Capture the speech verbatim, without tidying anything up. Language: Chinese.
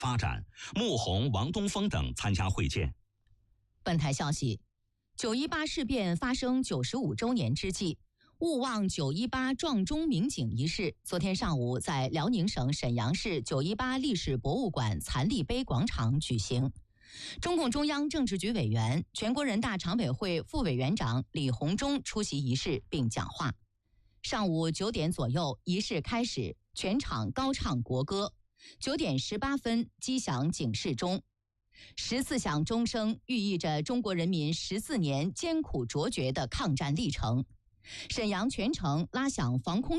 发展，穆弘、王东峰等参加会见。 本台消息，九一八事变发生九十五周年之际，勿忘九一八撞钟鸣警仪式昨天上午在辽宁省沈阳市九一八历史博物馆残历碑广场举行。中共中央政治局委员、全国人大常委会副委员长李鸿忠出席仪式并讲话。上午九点左右，仪式开始，全场高唱国歌。九点十八分，击响警示钟。十四响钟声寓意着中国人民十四年艰苦卓绝的抗战历程。沈阳全城拉响防空